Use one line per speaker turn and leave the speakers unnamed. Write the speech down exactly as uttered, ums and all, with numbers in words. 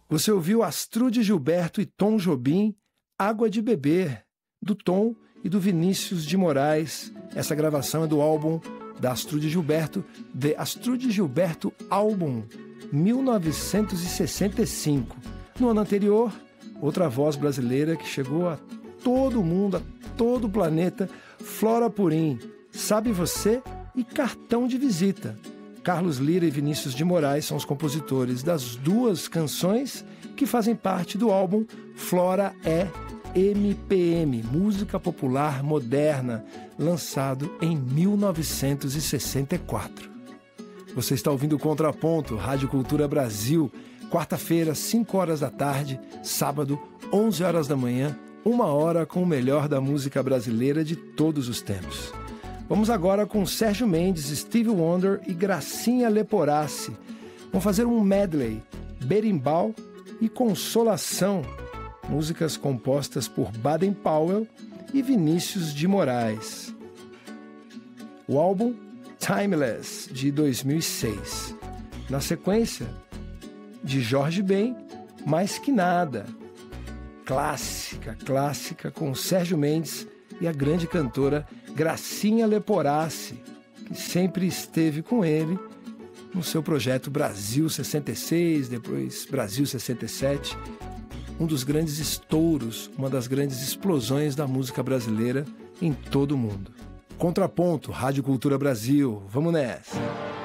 Você ouviu Astrud Gilberto e Tom Jobim, Água de Beber, do Tom e do Vinícius de Moraes. Essa gravação é do álbum da Astrud Gilberto, The Astrud Gilberto Album, mil novecentos e sessenta e cinco. No ano anterior, outra voz brasileira que chegou a todo mundo, a todo o planeta, Flora Purim, Sabe Você e Cartão de Visita. Carlos Lyra e Vinícius de Moraes são os compositores das duas canções que fazem parte do álbum Flora é M P M, Música Popular Moderna, lançado em mil novecentos e sessenta e quatro. Você está ouvindo o Contraponto, Rádio Cultura Brasil, quarta-feira, cinco horas da tarde, sábado, onze horas da manhã, uma hora com o melhor da música brasileira de todos os tempos. Vamos agora com Sérgio Mendes, Stevie Wonder e Gracinha Leporassi. Vamos fazer um medley, Berimbau e Consolação, músicas compostas por Baden Powell e Vinícius de Moraes. O álbum Timeless, de dois mil e seis. Na sequência, de Jorge Ben, Mais Que Nada. Clássica, clássica, com Sérgio Mendes e a grande cantora Gracinha Leporassi, que sempre esteve com ele no seu projeto Brasil sessenta e seis, depois Brasil sessenta e sete, um dos grandes estouros, uma das grandes explosões da música brasileira em todo o mundo. Contraponto, Rádio Cultura Brasil, vamos nessa!